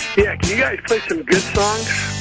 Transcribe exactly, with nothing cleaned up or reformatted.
Yeah, can you guys play some good songs?